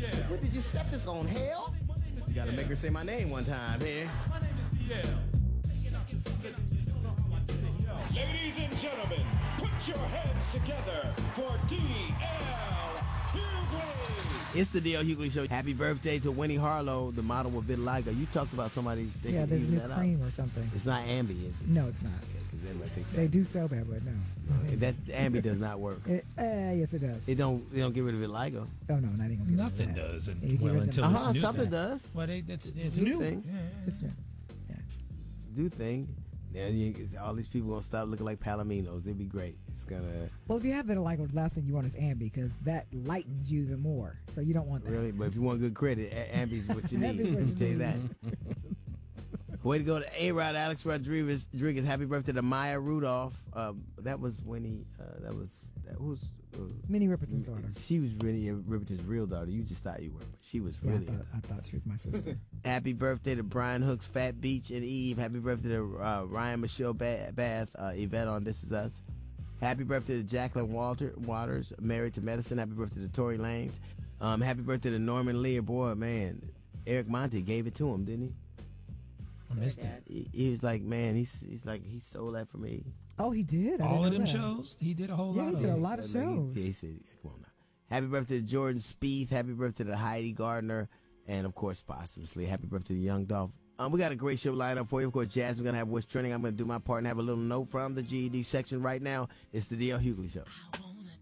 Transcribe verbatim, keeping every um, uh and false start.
What did you set this on, hell? You gotta make her say my name one time here. Ladies and gentlemen, put your hands together for D L Hughley. It's the D L Hughley Show. Happy birthday to Winnie Harlow, the model with vitiligo. You talked about somebody. Yeah, there's new cream or something. It's not Ambi, is it? No, it's not. Okay, they do sell that, but no. no that Ambi does not work. It, uh, yes, it does. It don't. They don't get rid of vitiligo. Oh no, not even. Nothing does. And, yeah, well, until uh-huh, it's new something thing. does. Well, they, that's, it's, it's new. Thing. Yeah, yeah. It's new. Yeah. Do thing. Then you, all these people gonna stop looking like Palominos. It'd be great. It's gonna. Well, if you have vitiligo, the last thing you want is Ambi because that lightens you even more. So you don't want that. Really, but if you want good credit, Ambi's what you need. Ambi's what you tell you need. that. Way to go to A-Rod, Alex Rodriguez. Rodriguez. Happy birthday to Maya Rudolph. Um, that was Winnie. Uh, that was that was uh, Minnie Riperton's daughter. She was Minnie Riperton's real daughter. You just thought you were, but she was really. Yeah, I, thought, I thought she was my sister. Happy birthday to Brian Hooks, Fat Beach, and Eve. Happy birthday to uh, Ryan Michelle ba- Bath, uh, Yvette on This Is Us. Happy birthday to Jacqueline Walter Waters, Married to Medicine. Happy birthday to Tory Lanez. Um, happy birthday to Norman Lear. Boy, man, Eric Monte gave it to him, didn't he? I missed that. He, he was like, man, he's he's like he stole that from me. Oh, he did. I All of them that. shows. He did a whole yeah, lot. he of did them. a lot of Like, shows. He, he said, come on now. Happy birthday to Jordan Spieth. Happy birthday to Heidi Gardner, and of course, posthumously, happy birthday to Young Dolph. Um, we got a great show lined up for you. Of course, Jasmine's gonna have what's trending. I'm gonna do my part and have a little note from the G E D section right now. It's the D L Hughley Show.